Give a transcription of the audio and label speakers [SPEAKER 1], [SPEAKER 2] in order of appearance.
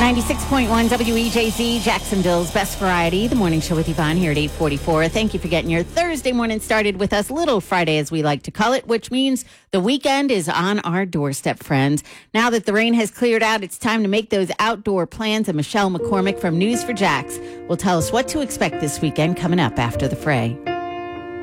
[SPEAKER 1] 96.1 WEJZ, Jacksonville's best variety. The morning show with Yvonne here at 8:44. Thank you for getting your Thursday morning started with us. Little Friday, as we like to call it, which means the weekend is on our doorstep, friends. Now that the rain has cleared out, it's time to make those outdoor plans. And Michelle McCormick from News4Jax will tell us what to expect this weekend coming up after the fray.